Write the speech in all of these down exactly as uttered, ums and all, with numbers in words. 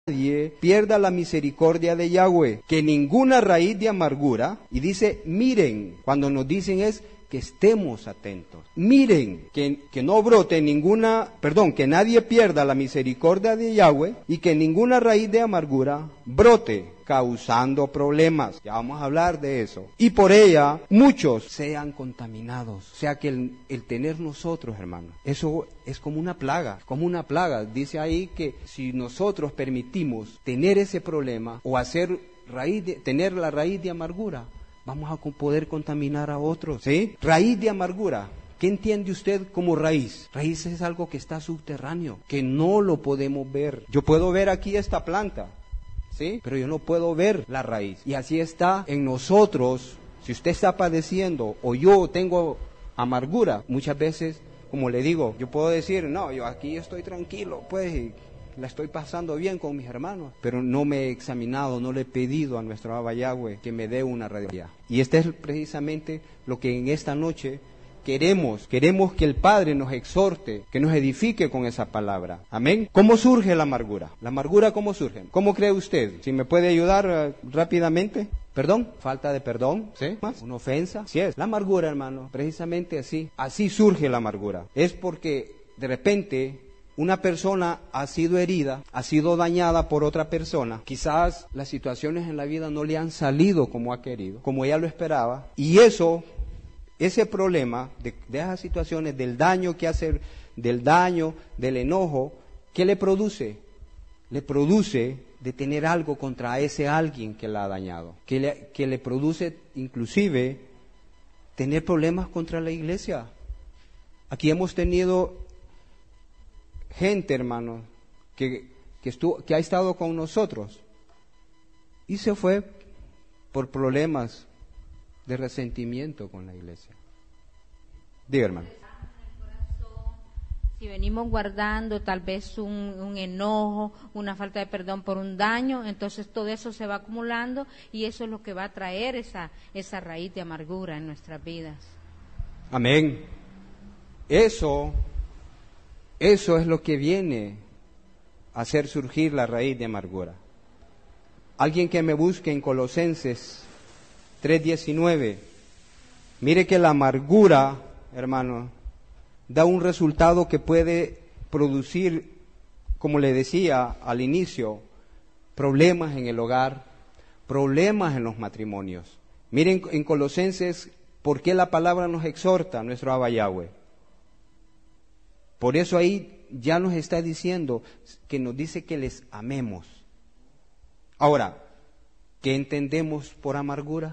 nadie pierda la misericordia de Yahweh, que ninguna raíz de amargura, y dice, miren, cuando nos dicen es que estemos atentos. Miren, que, que no brote ninguna, perdón, que nadie pierda la misericordia de Yahweh y que ninguna raíz de amargura brote, causando problemas. Ya vamos a hablar de eso. Y por ella muchos sean contaminados. O sea que el, el tener nosotros, hermanos, eso es como una plaga, como una plaga. Dice ahí que si nosotros permitimos tener ese problema o hacer raíz de, tener la raíz de amargura, vamos a poder contaminar a otros, ¿sí? Raíz de amargura. ¿Qué entiende usted como raíz? Raíz es algo que está subterráneo, que no lo podemos ver. Yo puedo ver aquí esta planta, ¿sí? Pero yo no puedo ver la raíz. Y así está en nosotros. Si usted está padeciendo o yo tengo amargura, muchas veces, como le digo, yo puedo decir, no, yo aquí estoy tranquilo, pues la estoy pasando bien con mis hermanos, pero no me he examinado, no le he pedido a nuestro Abba Yahweh que me dé una radiografía. Y este es precisamente lo que en esta noche queremos, queremos que el Padre nos exhorte, que nos edifique con esa palabra. Amén. ¿Cómo surge la amargura? ¿La amargura cómo surge? ¿Cómo cree usted? Si me puede ayudar uh, rápidamente. ¿Perdón? Falta de perdón, ¿sí? ¿Más? ¿Una ofensa? Sí es. La amargura, hermano, precisamente así, así surge la amargura. Es porque de repente una persona ha sido herida, ha sido dañada por otra persona. Quizás las situaciones en la vida no le han salido como ha querido, como ella lo esperaba. Y eso, ese problema de, de esas situaciones, del daño que hace, del daño, del enojo, ¿qué le produce? Le produce de tener algo contra ese alguien que la ha dañado. Que le, que le produce inclusive tener problemas contra la iglesia. Aquí hemos tenido gente, hermano, que, que, estuvo, que ha estado con nosotros y se fue por problemas de resentimiento con la iglesia. Diga, hermano. Si venimos guardando tal vez un, un enojo, una falta de perdón por un daño, entonces todo eso se va acumulando y eso es lo que va a traer esa, esa raíz de amargura en nuestras vidas. Amén. Eso Eso es lo que viene a hacer surgir la raíz de amargura. Alguien que me busque en Colosenses tres diecinueve, mire que la amargura, hermano, da un resultado que puede producir, como le decía al inicio, problemas en el hogar, problemas en los matrimonios. Miren en Colosenses, ¿por qué la palabra nos exhorta, nuestro Abba Yahweh? Por eso ahí ya nos está diciendo que nos dice que les amemos. Ahora, ¿qué entendemos por amargura?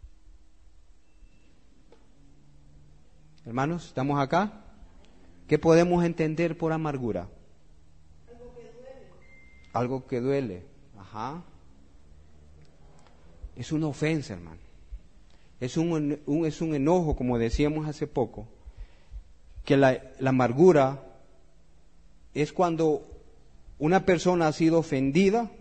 Hermanos, ¿estamos acá? ¿Qué podemos entender por amargura? Algo que duele. Algo que duele. Ajá. Es una ofensa, hermano. Es un, un, es un enojo, como decíamos hace poco. Que la, la amargura es cuando una persona ha sido ofendida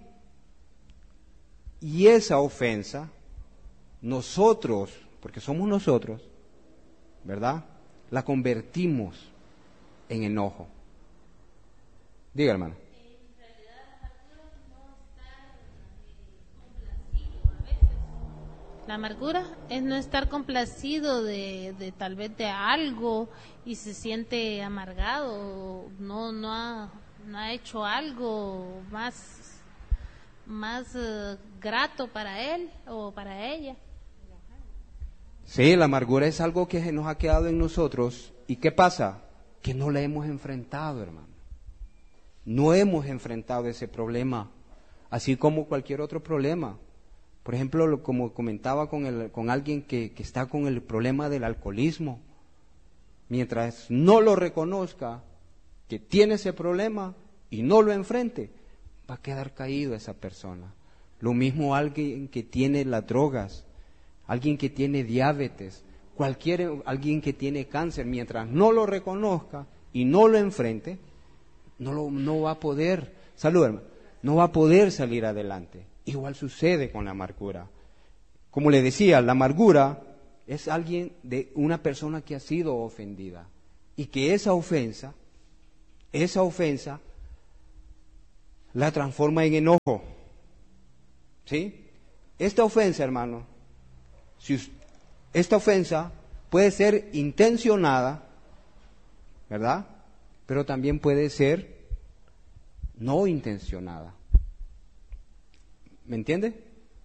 y esa ofensa, nosotros, porque somos nosotros, ¿verdad? La convertimos en enojo. Diga, hermano. En realidad, la amargura no estar complacido a veces. La amargura es no estar complacido de, de tal vez de algo y se siente amargado, no no ha, no ha hecho algo más más uh, grato para él o para ella. Sí, la amargura es algo que nos ha quedado en nosotros. ¿Y qué pasa? Que no la hemos enfrentado, hermano. No hemos enfrentado ese problema, así como cualquier otro problema. Por ejemplo, lo, como comentaba con, el, con alguien que, que está con el problema del alcoholismo. Mientras no lo reconozca, que tiene ese problema y no lo enfrente, va a quedar caído esa persona. Lo mismo alguien que tiene las drogas, alguien que tiene diabetes, cualquier, alguien que tiene cáncer, mientras no lo reconozca y no lo enfrente, no, lo, no va a poder, salud, hermano, no va a poder salir adelante. Igual sucede con la amargura. Como le decía, la amargura es alguien de una persona que ha sido ofendida y que esa ofensa, esa ofensa la transforma en enojo. ¿Sí? Esta ofensa, hermano, si us- esta ofensa puede ser intencionada, ¿verdad? Pero también puede ser no intencionada. ¿Me entiende?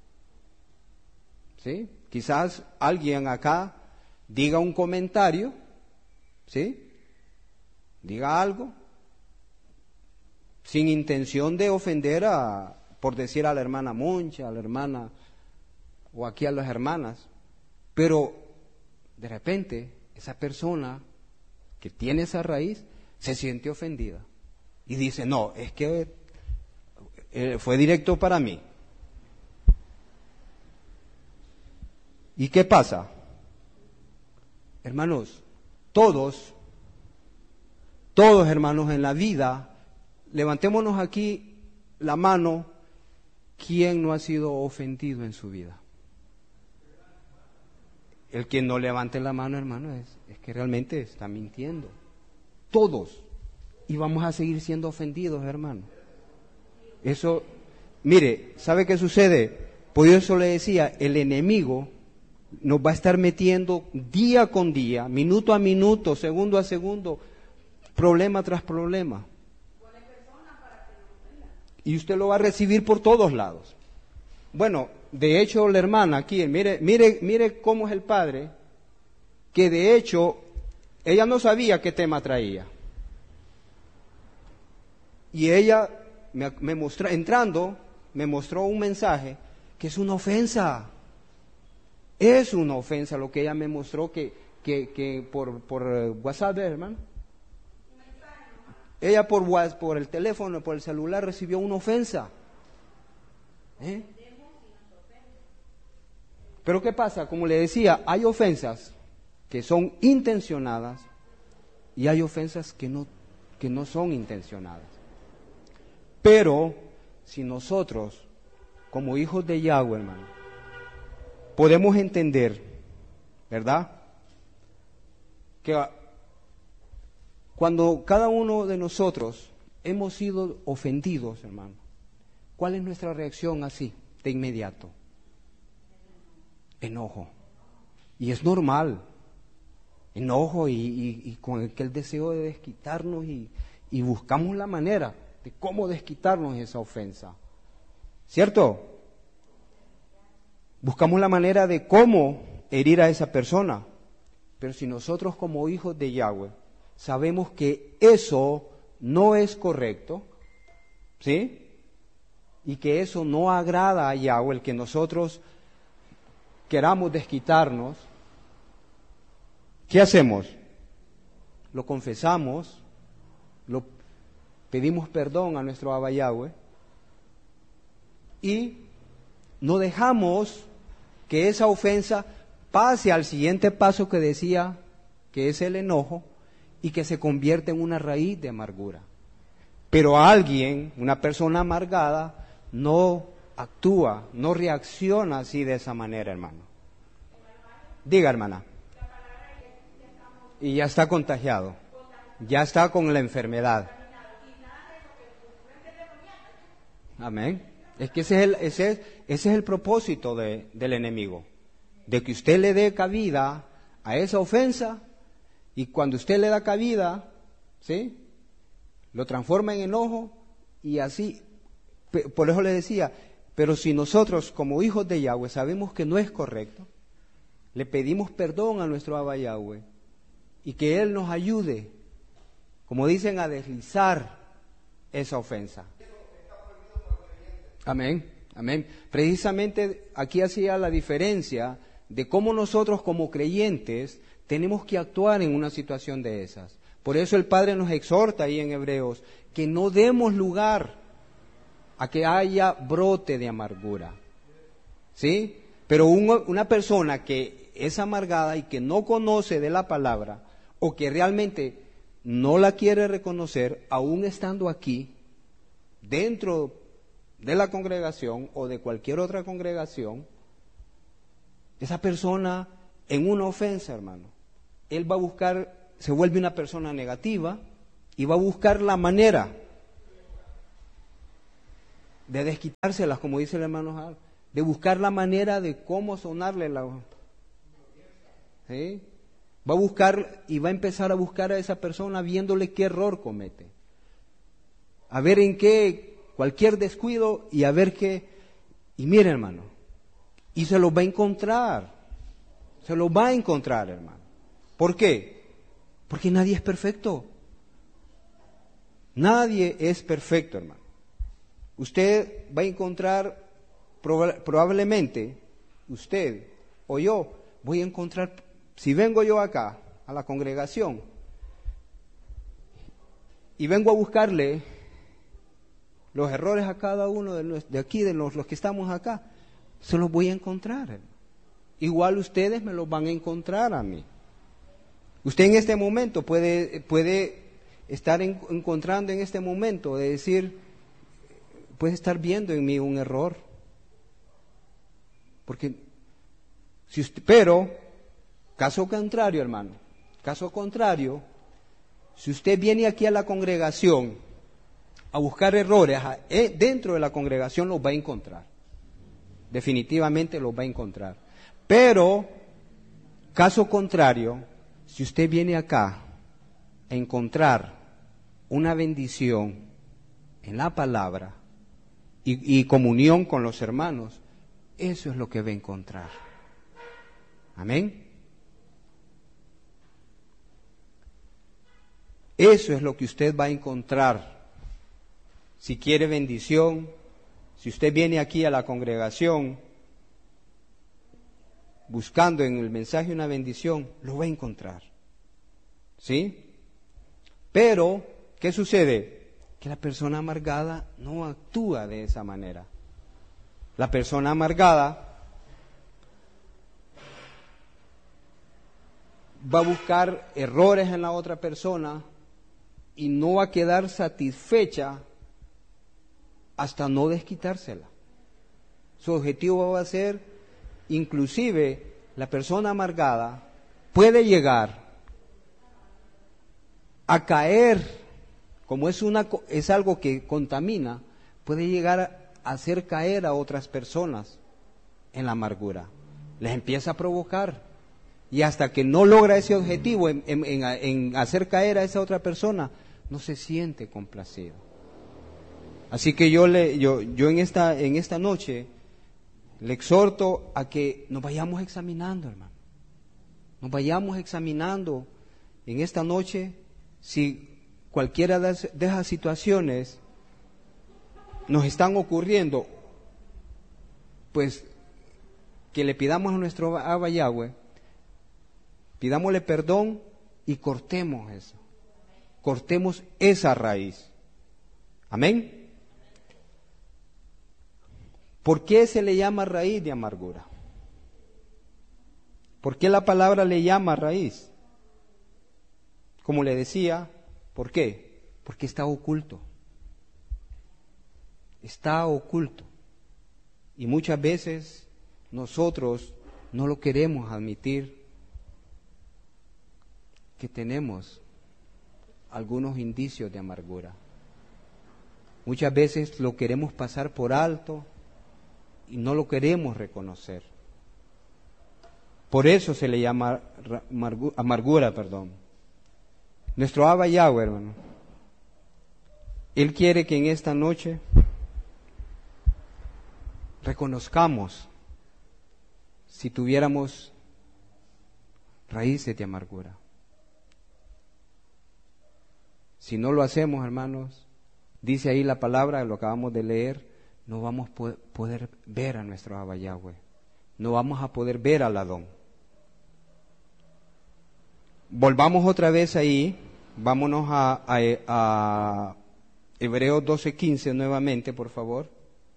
¿Sí? Quizás alguien acá diga un comentario, ¿sí? Diga algo sin intención de ofender a, por decir, a la hermana Moncha, a la hermana o aquí a las hermanas, pero de repente esa persona que tiene esa raíz se siente ofendida y dice, no, es que eh, fue directo para mí. ¿Y qué pasa? Hermanos, todos, todos hermanos en la vida, levantémonos aquí la mano, ¿quién no ha sido ofendido en su vida? El que no levante la mano, hermano, es, es que realmente está mintiendo. Todos. Y vamos a seguir siendo ofendidos, hermano. Eso, mire, ¿sabe qué sucede? Por eso le decía, el enemigo nos va a estar metiendo día con día, minuto a minuto, segundo a segundo, problema tras problema. Y usted lo va a recibir por todos lados. Bueno, de hecho la hermana aquí, mire, mire, mire cómo es el padre, que de hecho ella no sabía qué tema traía. Y ella me, me mostró, entrando, me mostró un mensaje que es una ofensa. Es una ofensa lo que ella me mostró que, que, que por, por WhatsApp, hermano. Ella por WhatsApp, por el teléfono, por el celular recibió una ofensa. ¿Eh? Pero ¿qué pasa? Como le decía, hay ofensas que son intencionadas y hay ofensas que no, que no son intencionadas. Pero si nosotros, como hijos de Yahweh, hermano, podemos entender, ¿verdad? Que cuando cada uno de nosotros hemos sido ofendidos, hermano, ¿cuál es nuestra reacción así, de inmediato? Enojo. Y es normal. Enojo y, y, y con aquel deseo de desquitarnos y, y buscamos la manera de cómo desquitarnos esa ofensa. ¿Cierto? Buscamos la manera de cómo herir a esa persona. Pero si nosotros como hijos de Yahweh sabemos que eso no es correcto, ¿sí? Y que eso no agrada a Yahweh, el que nosotros queramos desquitarnos, ¿qué hacemos? Lo confesamos, lo pedimos perdón a nuestro Abba Yahweh y no dejamos que esa ofensa pase al siguiente paso que decía, que es el enojo, y que se convierte en una raíz de amargura. Pero alguien, una persona amargada, no actúa, no reacciona así de esa manera, hermano. Diga, hermana. Y ya está contagiado, ya está con la enfermedad. Amén. Es que ese es el, ese es, ese es el propósito de, del enemigo, de que usted le dé cabida a esa ofensa, y cuando usted le da cabida, ¿sí?, lo transforma en enojo, y así, por eso le decía, pero si nosotros como hijos de Yahweh sabemos que no es correcto, le pedimos perdón a nuestro Abba Yahweh, y que Él nos ayude, como dicen, a deslizar esa ofensa. Amén, amén. Precisamente aquí hacía la diferencia de cómo nosotros como creyentes tenemos que actuar en una situación de esas. Por eso el Padre nos exhorta ahí en Hebreos que no demos lugar a que haya brote de amargura, ¿sí? Pero un, una persona que es amargada y que no conoce de la palabra o que realmente no la quiere reconocer, aún estando aquí, dentro de la congregación o de cualquier otra congregación, esa persona en una ofensa, hermano, él va a buscar, se vuelve una persona negativa y va a buscar la manera de desquitárselas, como dice el hermano Jal, de buscar la manera de cómo sonarle la... ¿Sí? Va a buscar y va a empezar a buscar a esa persona viéndole qué error comete. A ver en qué, cualquier descuido y a ver qué... Y mire, hermano, y se los va a encontrar, se los va a encontrar, hermano. ¿Por qué? Porque nadie es perfecto. Nadie es perfecto, hermano. Usted va a encontrar, proba- probablemente, usted o yo, voy a encontrar, si vengo yo acá, a la congregación, y vengo a buscarle los errores a cada uno de, los, de aquí, de los, los que estamos acá, se los voy a encontrar, hermano. Igual ustedes me los van a encontrar a mí. Usted en este momento puede, puede estar en, encontrando en este momento, de decir, puede estar viendo en mí un error. Porque, si usted, pero, caso contrario, hermano, caso contrario, si usted viene aquí a la congregación a buscar errores, a, eh, dentro de la congregación los va a encontrar. Definitivamente los va a encontrar. Pero, caso contrario, si usted viene acá a encontrar una bendición en la palabra y, y comunión con los hermanos, eso es lo que va a encontrar. Amén. Eso es lo que usted va a encontrar. Si quiere bendición, si usted viene aquí a la congregación buscando en el mensaje una bendición, lo va a encontrar. ¿Sí? Pero, ¿qué sucede? Que la persona amargada no actúa de esa manera. La persona amargada va a buscar errores en la otra persona y no va a quedar satisfecha hasta no desquitársela. Su objetivo va a ser, inclusive, la persona amargada puede llegar a caer, como es, una, es algo que contamina, puede llegar a hacer caer a otras personas en la amargura. Les empieza a provocar. Y hasta que no logra ese objetivo en, en, en, en hacer caer a esa otra persona, no se siente complacido. Así que yo, le, yo, yo en, esta, en esta noche le exhorto a que nos vayamos examinando, hermano. Nos vayamos examinando en esta noche si cualquiera de esas situaciones nos están ocurriendo, pues que le pidamos a nuestro Abba Yahweh, pidámosle perdón y cortemos eso. Cortemos esa raíz. Amén. ¿Por qué se le llama raíz de amargura? ¿Por qué la palabra le llama raíz? Como le decía, ¿por qué? Porque está oculto. Está oculto. Y muchas veces nosotros no lo queremos admitir, que tenemos algunos indicios de amargura. Muchas veces lo queremos pasar por alto y no lo queremos reconocer. Por eso se le llama amargura, perdón. Nuestro Abba Yahweh, hermano, Él quiere que en esta noche reconozcamos si tuviéramos raíces de amargura. Si no lo hacemos, hermanos, dice ahí la palabra, lo acabamos de leer, no vamos a poder ver a nuestro Abba Yahweh, no vamos a poder ver al Adón. Volvamos otra vez ahí, vámonos a, a, a Hebreos doce quince nuevamente, por favor.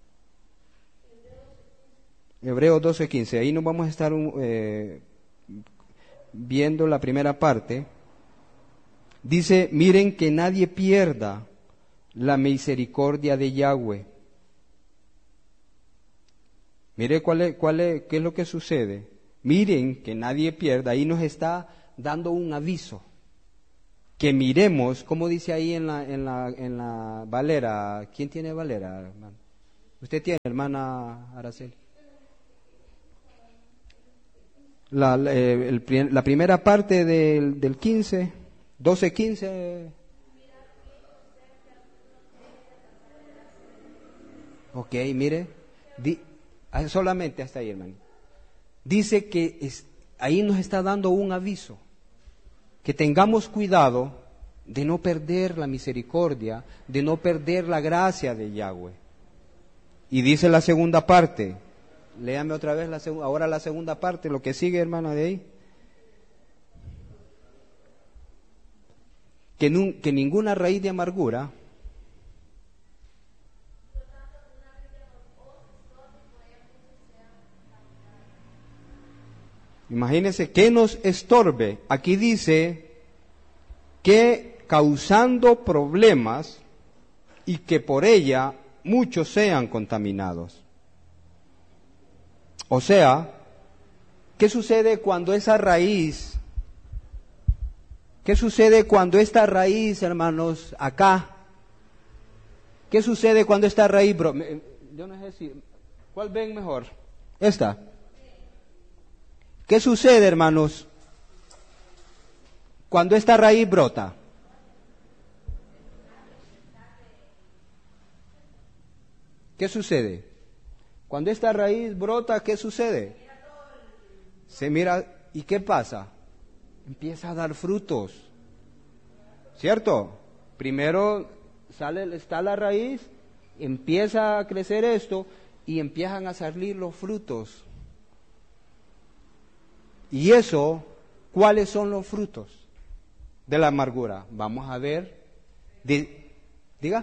Hebreos doce quince, ahí nos vamos a estar eh, viendo la primera parte. Dice, miren que nadie pierda la misericordia de Yahweh. Mire cuál es, cuál es, qué es lo que sucede. Miren que nadie pierda, ahí nos está dando un aviso. Que miremos, como dice ahí en la, en la, en la Valera. ¿Quién tiene Valera, hermano? Usted tiene, hermana Araceli. La, la, el, la primera parte del, del quince, doce quince. Ok, mire, di, solamente hasta ahí, hermano. Dice que es, ahí nos está dando un aviso, que tengamos cuidado de no perder la misericordia, de no perder la gracia de Yahweh. Y dice la segunda parte, léame otra vez la seg- ahora la segunda parte, lo que sigue, hermano, de ahí. Que, nun, que ninguna raíz de amargura imagínense que nos estorbe. Aquí dice que causando problemas y que por ella muchos sean contaminados. O sea, ¿qué sucede cuando esa raíz, qué sucede cuando esta raíz, hermanos, acá, qué sucede cuando esta raíz, bro, yo no sé si, ¿cuál ven mejor? Esta. ¿Qué sucede, hermanos, cuando esta raíz brota? ¿Qué sucede? Cuando esta raíz brota, ¿qué sucede? Se mira, ¿y qué pasa? Empieza a dar frutos, ¿cierto? Primero sale, está la raíz, empieza a crecer esto y empiezan a salir los frutos. Y eso, ¿cuáles son los frutos de la amargura? Vamos a ver. Di, diga.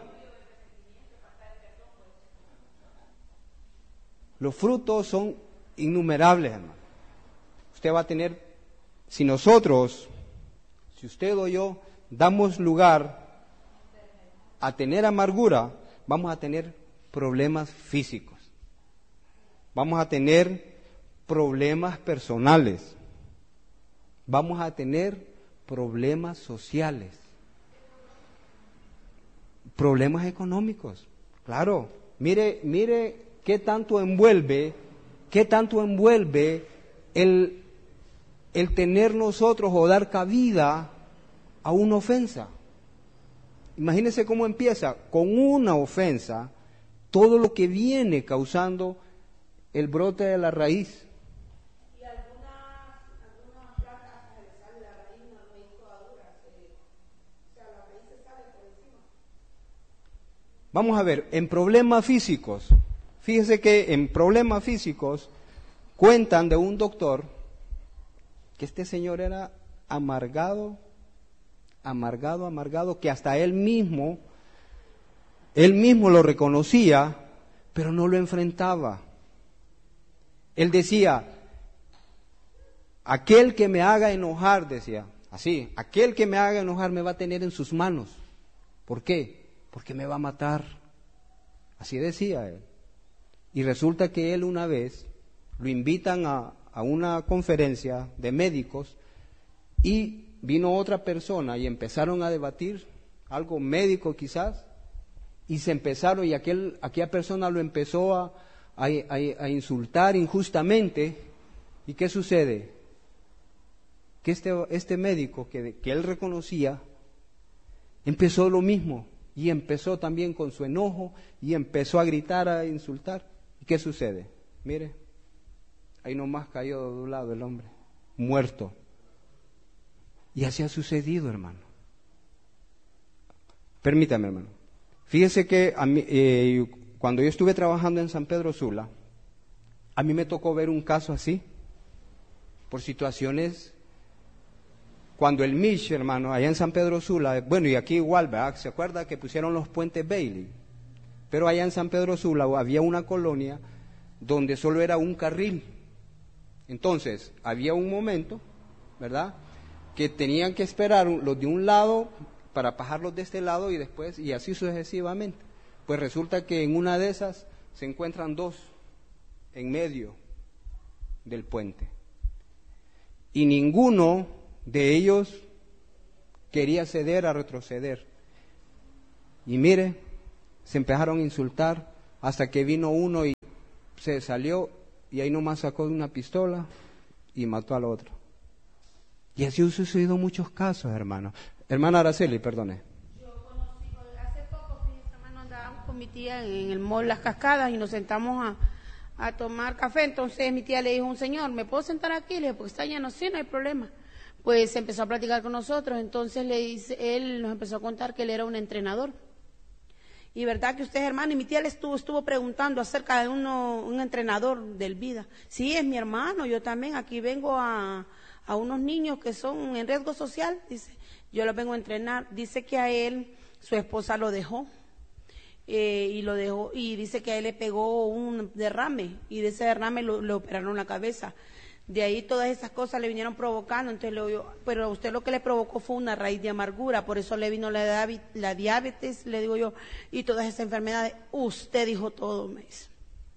Los frutos son innumerables, hermano. Usted va a tener, si nosotros, si usted o yo, damos lugar a tener amargura, vamos a tener problemas físicos. Vamos a tener problemas personales. Vamos a tener problemas sociales, problemas económicos. Claro, mire, mire qué tanto envuelve, qué tanto envuelve el, el tener nosotros o dar cabida a una ofensa. Imagínense cómo empieza con una ofensa, todo lo que viene causando el brote de la raíz. Vamos a ver, en problemas físicos, fíjese que en problemas físicos cuentan de un doctor que este señor era amargado, amargado, amargado, que hasta él mismo, él mismo lo reconocía, pero no lo enfrentaba. Él decía, aquel que me haga enojar, decía, así, aquel que me haga enojar me va a tener en sus manos. ¿Por qué? Porque me va a matar. Así decía él. Y resulta que él una vez lo invitan a, a una conferencia de médicos y vino otra persona y empezaron a debatir, algo médico quizás, y se empezaron, y aquel, aquella persona lo empezó a, a, a, a insultar injustamente. ¿Y qué sucede? Que este, este médico que, que él reconocía empezó lo mismo. Y empezó también con su enojo y empezó a gritar, a insultar. ¿Y qué sucede? Mire, ahí nomás cayó de un lado el hombre, muerto. Y así ha sucedido, hermano. Permítame, hermano. Fíjese que a mí, eh, cuando yo estuve trabajando en San Pedro Sula, a mí me tocó ver un caso así, por situaciones. Cuando el Mish, hermano, allá en San Pedro Sula, bueno, y aquí igual, ¿verdad? ¿Se acuerda que pusieron los puentes Bailey? Pero allá en San Pedro Sula había una colonia donde solo era un carril. Entonces, había un momento, ¿verdad?, que tenían que esperar los de un lado para pasarlos de este lado y después, y así sucesivamente. Pues resulta que en una de esas se encuentran dos en medio del puente. Y ninguno de ellos quería ceder a retroceder. Y mire, se empezaron a insultar hasta que vino uno y se salió y ahí nomás sacó una pistola y mató al otro. Y así han sucedido muchos casos, hermano. Hermana Araceli, perdone. Yo conocí, hace poco, fíjese, hermano, andábamos con mi tía en el mall Las Cascadas y nos sentamos a, a tomar café. Entonces mi tía le dijo a un señor, ¿me puedo sentar aquí? Le dije, porque está lleno, sí, no hay problema. Pues empezó a platicar con nosotros, entonces le dice, él nos empezó a contar que él era un entrenador. Y verdad que usted, hermano, y mi tía le estuvo, estuvo preguntando acerca de uno, un entrenador del vida. Sí, es mi hermano, yo también, aquí vengo a, a unos niños que son en riesgo social, dice, yo los vengo a entrenar. Dice que a él, su esposa lo dejó, eh, y lo dejó, y dice que a él le pegó un derrame, y de ese derrame lo, le operaron la cabeza. De ahí todas esas cosas le vinieron provocando, entonces le digo, pero a usted lo que le provocó fue una raíz de amargura, por eso le vino la, la diabetes, le digo yo, y todas esas enfermedades. Usted dijo todo, me dice.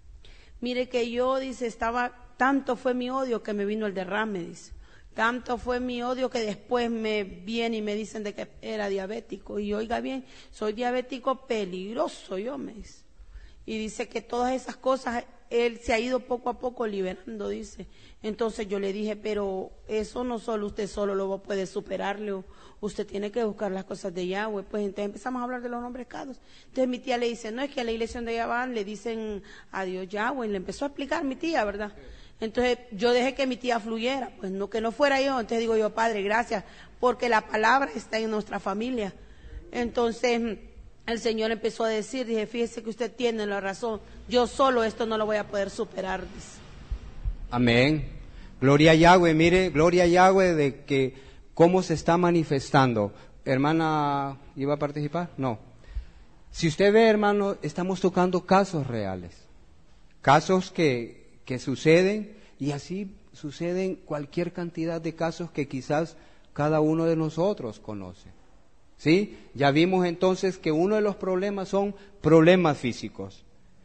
Mire que yo, dice, estaba, tanto fue mi odio que me vino el derrame, dice. Tanto fue mi odio que después me viene y me dicen de que era diabético. Y oiga bien, soy diabético peligroso, yo, me dice. Y dice que todas esas cosas él se ha ido poco a poco liberando, dice. Entonces yo le dije, pero eso no solo usted solo lo puede superarle, usted tiene que buscar las cosas de Yahweh. Pues entonces empezamos a hablar de los nombres cados. Entonces mi tía le dice, no, es que a la iglesia donde ella van le dicen a Dios Yahweh, y le empezó a explicar mi tía, ¿verdad? Entonces yo dejé que mi tía fluyera, pues no, que no fuera yo. Entonces digo yo, Padre, gracias, porque la palabra está en nuestra familia. Entonces el Señor empezó a decir, dije, fíjese que usted tiene la razón, yo solo esto no lo voy a poder superar, dice. Amén. Gloria a Yahweh, mire, gloria a Yahweh de que cómo se está manifestando. Hermana, ¿iba a participar? No. Si usted ve, hermano, estamos tocando casos reales, casos que, que suceden, y así suceden cualquier cantidad de casos que quizás cada uno de nosotros conoce. ¿Sí? Ya vimos entonces que uno de los problemas son problemas físicos.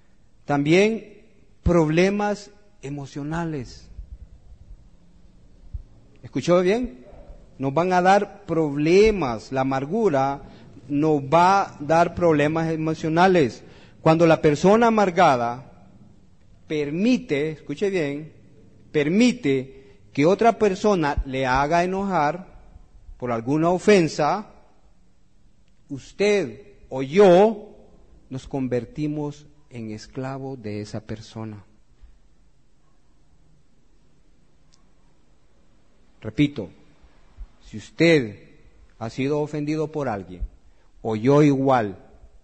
También problemas emocionales. ¿Escuchó bien? Nos van a dar problemas, la amargura nos va a dar problemas emocionales. Cuando la persona amargada permite, escuche bien, permite que otra persona le haga enojar por alguna ofensa, usted o yo nos convertimos en esclavos de esa persona. Repito, si usted ha sido ofendido por alguien, o yo igual,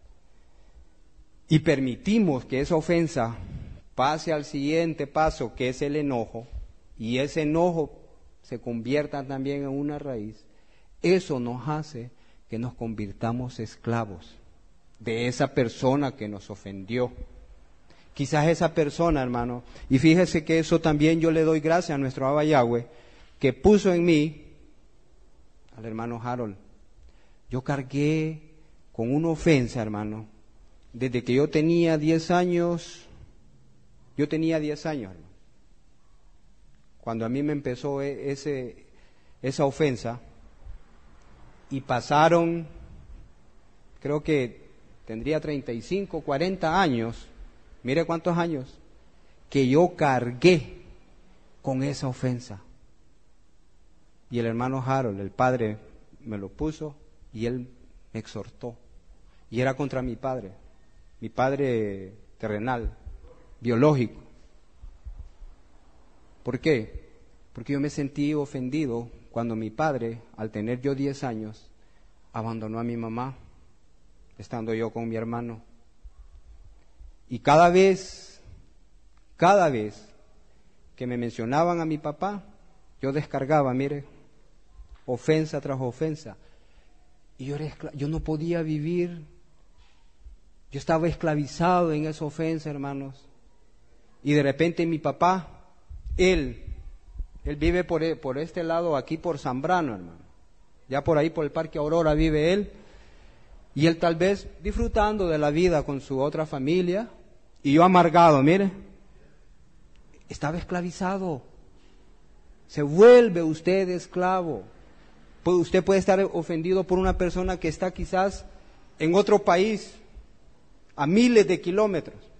y permitimos que esa ofensa pase al siguiente paso, que es el enojo, y ese enojo se convierta también en una raíz, eso nos hace que nos convirtamos esclavos de esa persona que nos ofendió. Quizás esa persona, hermano, y fíjese que eso también yo le doy gracias a nuestro Abba Yahweh, que puso en mí al hermano Harold. Yo cargué con una ofensa, hermano, desde que yo tenía diez años, yo tenía diez años, hermano, cuando a mí me empezó ese, esa ofensa, y pasaron, creo que tendría treinta y cinco, cuarenta años, mire cuántos años, que yo cargué con esa ofensa. Y el hermano Harold, el padre, me lo puso y él me exhortó. Y era contra mi padre, mi padre terrenal, biológico. ¿Por qué? Porque yo me sentí ofendido cuando mi padre, al tener yo diez años, abandonó a mi mamá, estando yo con mi hermano. Y cada vez, cada vez que me mencionaban a mi papá, yo descargaba, mire, ofensa tras ofensa. Y yo, era escla- yo no podía vivir, yo estaba esclavizado en esa ofensa, hermanos. Y de repente mi papá, él, él vive por, e- por este lado, aquí por Zambrano, hermano. Ya por ahí, por el Parque Aurora, vive él. Y él tal vez disfrutando de la vida con su otra familia. Y yo amargado, mire, estaba esclavizado. Se vuelve usted esclavo. Usted puede estar ofendido por una persona que está quizás en otro país, a miles de kilómetros.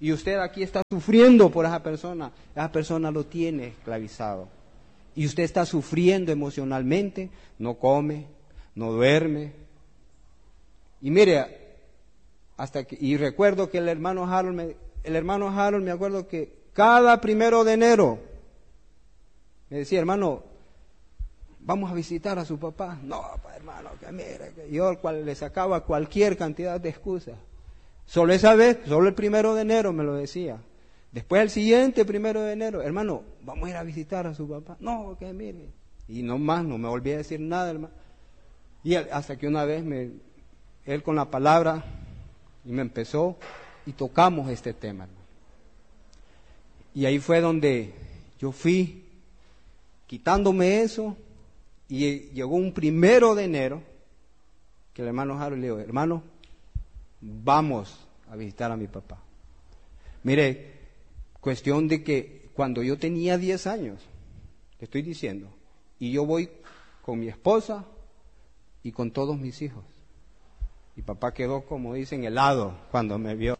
Y usted aquí está sufriendo por esa persona. Esa persona lo tiene esclavizado. Y usted está sufriendo emocionalmente, no come, no duerme. Y mire, hasta que, y recuerdo que el hermano Harold, me, el hermano Harold me acuerdo que cada primero de enero me decía, hermano, vamos a visitar a su papá. No, pa, hermano, que mire, que yo cual, le sacaba cualquier cantidad de excusas. Solo esa vez, solo el primero de enero me lo decía. Después el siguiente primero de enero, hermano, vamos a ir a visitar a su papá. No, que mire. Y no más, no me volví a decir nada, hermano. Y él, hasta que una vez me, él con la palabra y me empezó y tocamos este tema, hermano. Y ahí fue donde yo fui quitándome eso y llegó un primero de enero que el hermano Harold le dijo, hermano, vamos a visitar a mi papá. Mire, cuestión de que cuando yo tenía diez años, te estoy diciendo, y yo voy con mi esposa y con todos mis hijos. Mi papá quedó, como dicen, helado cuando me vio.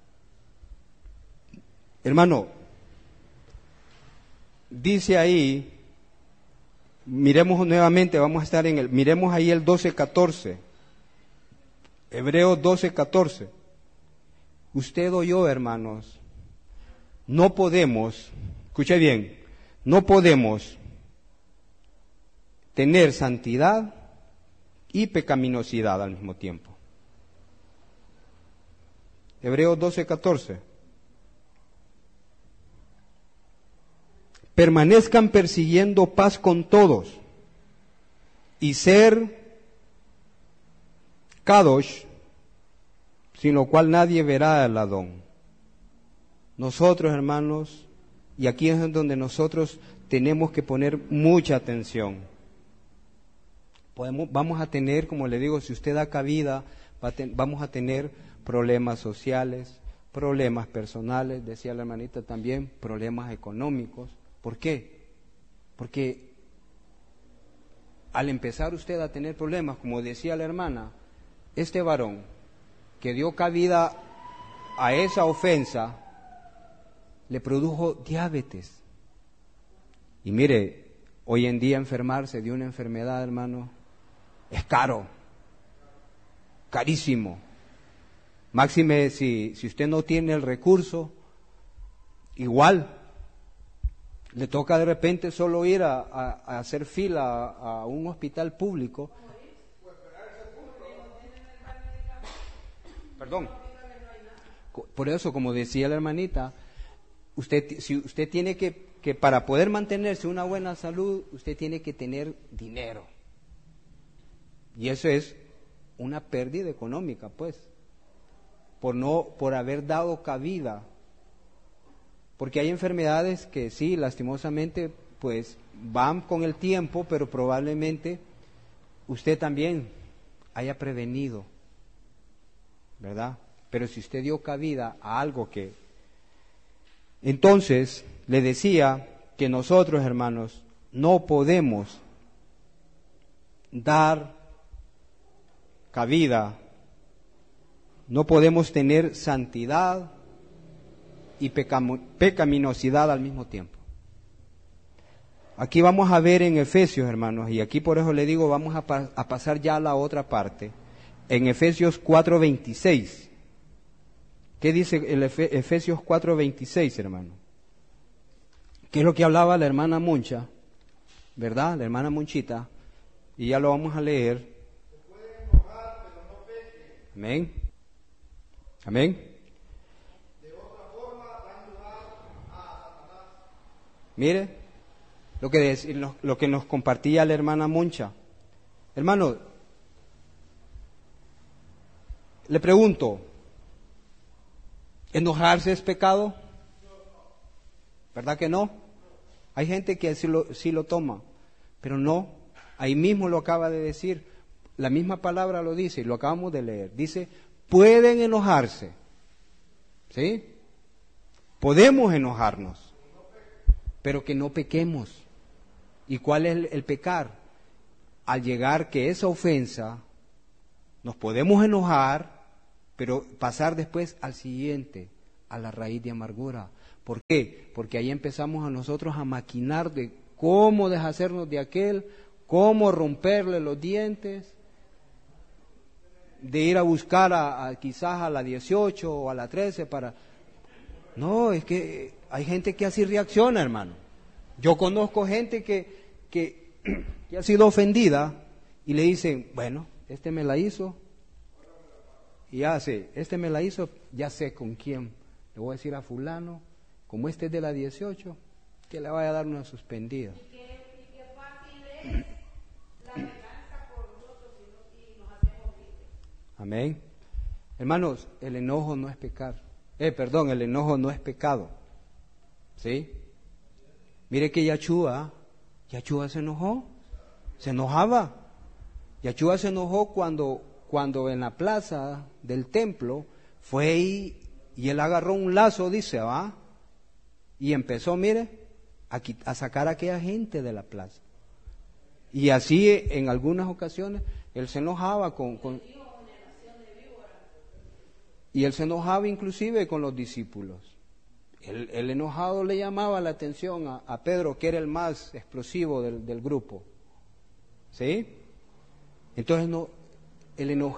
Hermano, dice ahí, miremos nuevamente, vamos a estar en el, miremos ahí el doce catorce. Hebreos doce catorce. Usted o yo, hermanos, no podemos, escuche bien, no podemos tener santidad y pecaminosidad al mismo tiempo. Hebreos doce catorce. Permanezcan persiguiendo paz con todos y ser Kadosh, sin lo cual nadie verá el Adón. Nosotros, hermanos, y aquí es donde nosotros tenemos que poner mucha atención. Podemos, vamos a tener, como le digo, si usted da cabida, va a ten, vamos a tener problemas sociales, problemas personales, decía la hermanita también, problemas económicos. ¿Por qué? Porque al empezar usted a tener problemas, como decía la hermana, este varón que dio cabida a esa ofensa, le produjo diabetes. Y mire, hoy en día enfermarse de una enfermedad, hermano, es caro, carísimo. Máxime si, si usted no tiene el recurso, igual, le toca de repente solo ir a, a, a hacer fila a, a un hospital público. Perdón. Por eso, como decía la hermanita, usted, si usted tiene que, que para poder mantenerse una buena salud, usted tiene que tener dinero. Y eso es una pérdida económica, pues, por no, por haber dado cabida. Porque hay enfermedades que sí, lastimosamente, pues, van con el tiempo, pero probablemente usted también haya prevenido, ¿verdad? Pero si usted dio cabida a algo que... Entonces, le decía que nosotros, hermanos, no podemos dar cabida, no podemos tener santidad y pecam- pecaminosidad al mismo tiempo. Aquí vamos a ver en Efesios, hermanos, y aquí por eso le digo, vamos a, pa- a pasar ya a la otra parte, en Efesios cuatro veintiséis. ¿Qué dice el Efe- Efesios cuatro veintiséis, hermano? ¿Qué es lo que hablaba la hermana Muncha? ¿Verdad? La hermana Munchita. Y ya lo vamos a leer. Se puede enojar, pero no peque. Amén. Amén. De otra forma, dan lugar a Satanás. Mire, lo que, de, lo, lo que nos compartía la hermana Muncha. Hermano, le pregunto, ¿enojarse es pecado? ¿Verdad que no? Hay gente que sí lo, sí lo toma, pero no. Ahí mismo lo acaba de decir. La misma palabra lo dice y lo acabamos de leer. Dice, pueden enojarse. ¿Sí? Podemos enojarnos, pero que no pequemos. ¿Y cuál es el, el pecar? Al llegar que esa ofensa, nos podemos enojar, pero pasar después al siguiente, a la raíz de amargura. ¿Por qué? Porque ahí empezamos a nosotros a maquinar de cómo deshacernos de aquel, cómo romperle los dientes, de ir a buscar a, a quizás a la dieciocho o a la trece para... No, es que hay gente que así reacciona, hermano. Yo conozco gente que, que, que ha sido ofendida y le dicen, bueno, este me la hizo, y ya sé, este me la hizo, ya sé con quién. Le voy a decir a fulano, como este es de la dieciocho, que le vaya a dar una suspendida. Y qué, y qué fácil es la venganza por nosotros y nos hacemos libres. Amén. Hermanos, el enojo no es pecar. Eh, perdón, el enojo no es pecado. ¿Sí? Mire que Yachúa, Yachúa se enojó, se enojaba. Yachúa se enojó cuando, cuando en la plaza del templo fue y, y él agarró un lazo, dice, ¿va? Y empezó, mire, a, a sacar a aquella gente de la plaza. Y así en algunas ocasiones él se enojaba con, con y él se enojaba inclusive con los discípulos. El, el enojado le llamaba la atención a, a Pedro, que era el más explosivo del, del grupo. ¿Sí? Entonces no, el enojo.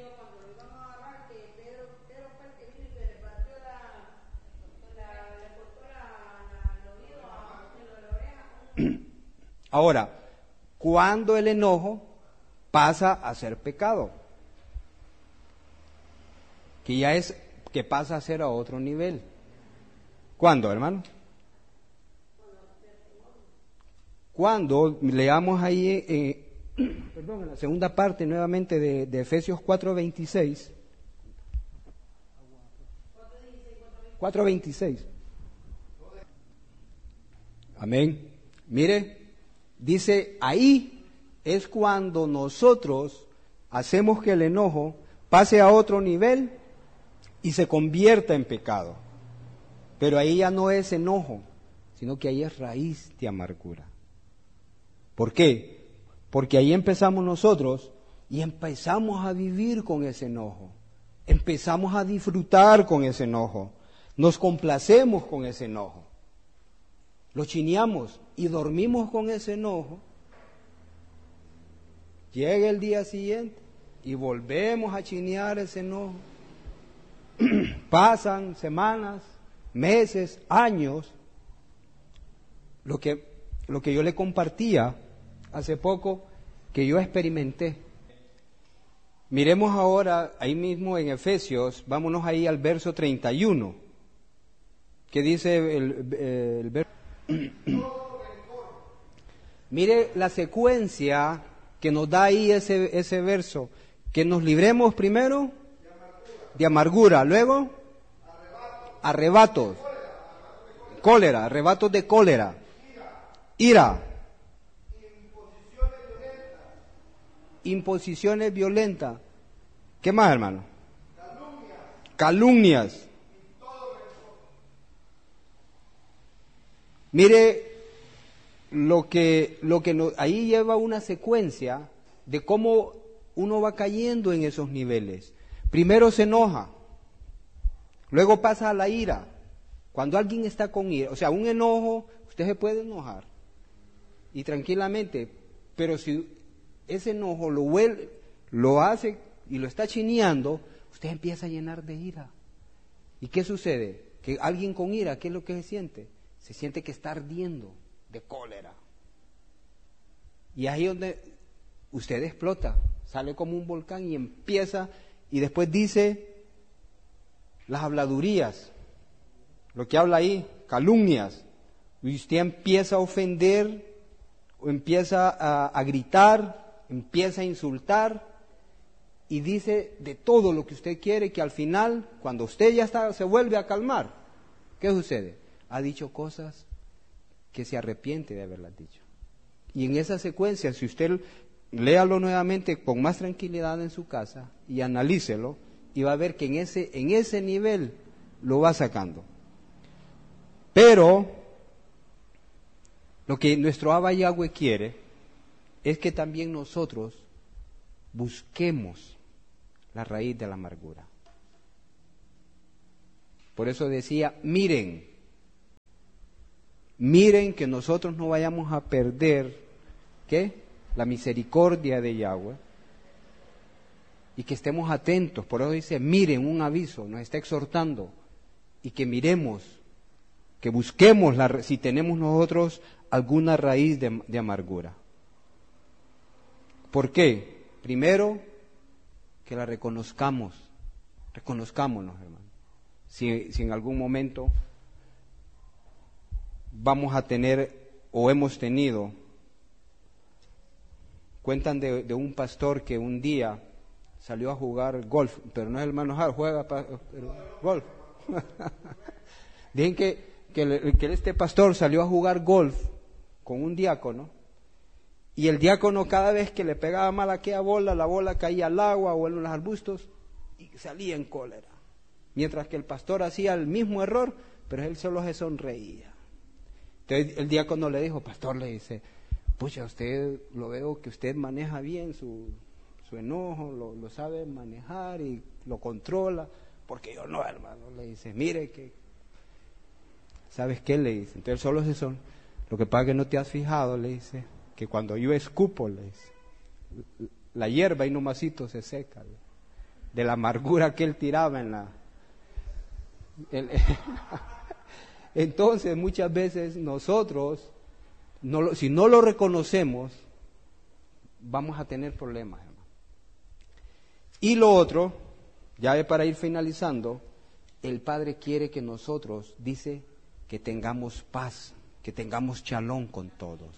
Ahora, ¿cuándo el enojo pasa a ser pecado? Que ya es, que pasa a ser a otro nivel. ¿Cuándo, hermano? Cuando leamos ahí, eh, perdón, en la segunda parte nuevamente de, de Efesios cuatro veintiséis. cuatro veintiséis. Amén. Mire, dice, ahí es cuando nosotros hacemos que el enojo pase a otro nivel y se convierta en pecado. Pero ahí ya no es enojo, sino que ahí es raíz de amargura. ¿Por qué? Porque ahí empezamos nosotros y empezamos a vivir con ese enojo. Empezamos a disfrutar con ese enojo. Nos complacemos con ese enojo. Lo chineamos y dormimos con ese enojo. Llega el día siguiente y volvemos a chinear ese enojo. Pasan semanas, meses, años. Lo que, lo que yo le compartía hace poco, que yo experimenté. Miremos ahora, ahí mismo en Efesios, vámonos ahí al verso treinta y uno, que dice el, el verso... Mire la secuencia que nos da ahí ese, ese verso, que nos libremos primero de amargura, luego arrebatos, cólera, arrebatos de cólera, ira, imposiciones violentas. ¿Qué más, hermano? Calumnias. Mire lo que, lo que nos, ahí lleva una secuencia de cómo uno va cayendo en esos niveles. Primero se enoja, luego pasa a la ira. Cuando alguien está con ira, o sea, un enojo, usted se puede enojar y tranquilamente, pero si ese enojo lo vuelve, lo hace y lo está chineando, usted empieza a llenar de ira. ¿Y qué sucede? Que alguien con ira, ¿qué es lo que se siente? Se siente que está ardiendo de cólera. Y ahí es donde usted explota, sale como un volcán y empieza, y después dice las habladurías, lo que habla ahí, calumnias, y usted empieza a ofender, o empieza a, a gritar, empieza a insultar, y dice de todo lo que usted quiere, que al final, cuando usted ya está, se vuelve a calmar, ¿qué sucede? Ha dicho cosas que se arrepiente de haberlas dicho. Y en esa secuencia, si usted léalo nuevamente con más tranquilidad en su casa y analícelo, y va a ver que en ese, en ese nivel lo va sacando. Pero lo que nuestro Abba Yahweh quiere es que también nosotros busquemos la raíz de la amargura. Por eso decía, miren, miren que nosotros no vayamos a perder, ¿qué? La misericordia de Yahweh, y que estemos atentos. Por eso dice, miren, un aviso, nos está exhortando, y que miremos, que busquemos la, si tenemos nosotros alguna raíz de, de amargura. ¿Por qué? Primero, que la reconozcamos, reconozcámonos, hermano. Si, si en algún momento vamos a tener o hemos tenido, cuentan de, de un pastor que un día salió a jugar golf, pero no es el hermano Jaro, juega pa, golf. Dicen que, que, que este pastor salió a jugar golf con un diácono, y el diácono cada vez que le pegaba mal a aquella bola, la bola caía al agua o en los arbustos y salía en cólera. Mientras que el pastor hacía el mismo error, pero él solo se sonreía. Entonces el diácono le dijo, pastor, le dice, pucha, usted lo veo que usted maneja bien su, su enojo, lo, lo sabe manejar y lo controla, porque yo no, hermano. Le dice, mire que, ¿sabes qué? Le dice, entonces solo se son, lo que pasa es que no te has fijado, le dice, que cuando yo escupo, le dice, la hierba y nomasito se seca, le, de la amargura que él tiraba en la... El, entonces muchas veces nosotros, no lo, si no lo reconocemos, vamos a tener problemas, hermano. Y lo otro, ya para ir finalizando, el Padre quiere que nosotros, dice, que tengamos paz, que tengamos shalom con todos.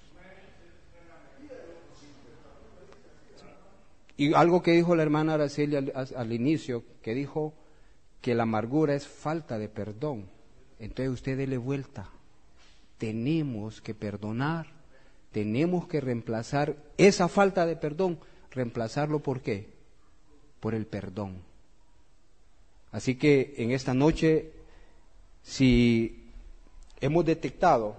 Y algo que dijo la hermana Araceli al, al inicio, que dijo que la amargura es falta de perdón. Entonces usted dele vuelta. Tenemos que perdonar, tenemos que reemplazar esa falta de perdón, reemplazarlo ¿por qué? Por el perdón. Así que en esta noche, si hemos detectado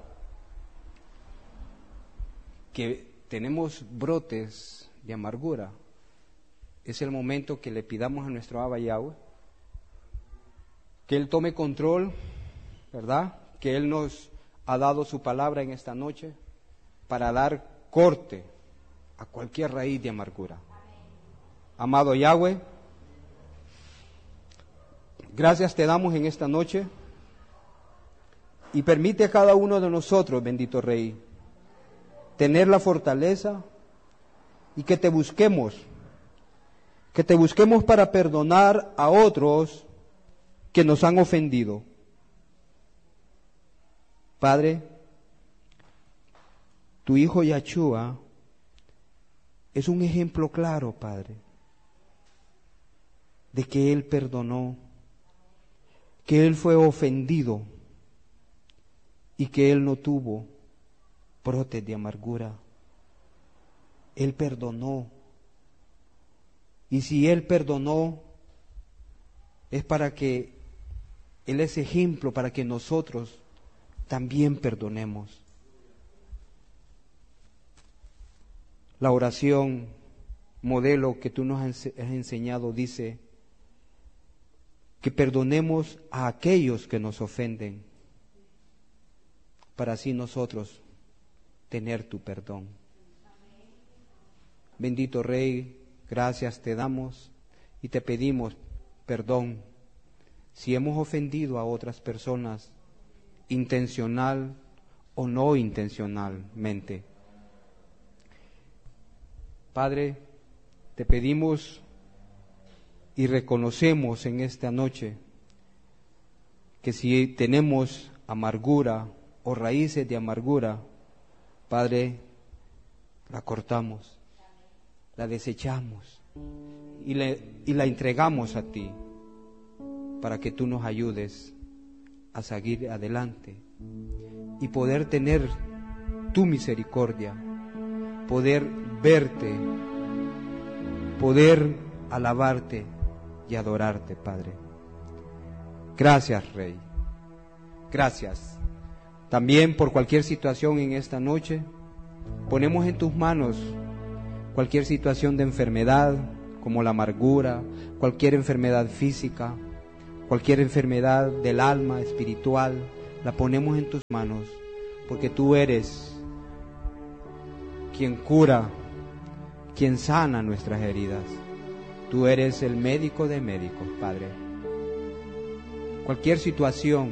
que tenemos brotes de amargura, es el momento que le pidamos a nuestro Abba Yahweh que Él tome control, ¿verdad? Que Él nos ha dado su palabra en esta noche para dar corte a cualquier raíz de amargura. Amado Yahweh, gracias te damos en esta noche y permite a cada uno de nosotros, bendito Rey, tener la fortaleza y que te busquemos, que te busquemos para perdonar a otros que nos han ofendido. Padre, tu hijo Yahshua es un ejemplo claro, Padre, de que Él perdonó, que Él fue ofendido y que Él no tuvo brotes de amargura. Él perdonó. Y si Él perdonó, es para que Él es ejemplo, para que nosotros también perdonemos. La oración modelo que tú nos has enseñado dice que perdonemos a aquellos que nos ofenden, para así nosotros tener tu perdón. Bendito Rey, gracias te damos y te pedimos perdón si hemos ofendido a otras personas, intencional o no intencionalmente. Padre, te pedimos y reconocemos en esta noche que si tenemos amargura o raíces de amargura, Padre, la cortamos, la desechamos y, le, y la entregamos a ti para que tú nos ayudes a seguir adelante y poder tener tu misericordia, poder verte, poder alabarte y adorarte, Padre. Gracias, Rey. Gracias. También por cualquier situación en esta noche, ponemos en tus manos cualquier situación de enfermedad, como la amargura, cualquier enfermedad física, cualquier enfermedad del alma, espiritual, la ponemos en tus manos, porque tú eres quien cura, quien sana nuestras heridas. Tú eres el médico de médicos, Padre. Cualquier situación,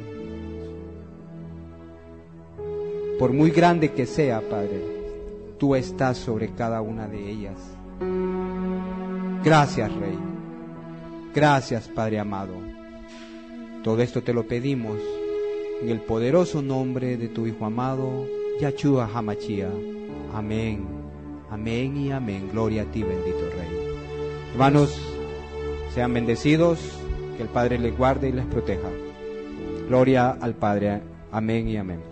por muy grande que sea, Padre, tú estás sobre cada una de ellas. Gracias, Rey. Gracias, Padre amado. Todo esto te lo pedimos en el poderoso nombre de tu Hijo amado, Yahshua HaMashiach. Amén, amén y amén. Gloria a ti, bendito Rey. Hermanos, sean bendecidos, que el Padre les guarde y les proteja. Gloria al Padre. Amén y amén.